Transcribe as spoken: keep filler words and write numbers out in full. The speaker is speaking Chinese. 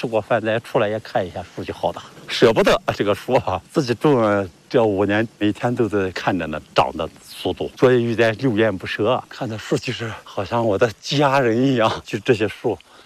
吃过饭再出来也看一下树就好大，舍不得这个树啊，自己种了这五年，每天都在看着呢长的速度，所以有点留恋不舍。看着树就是好像我的家人一样，就这些树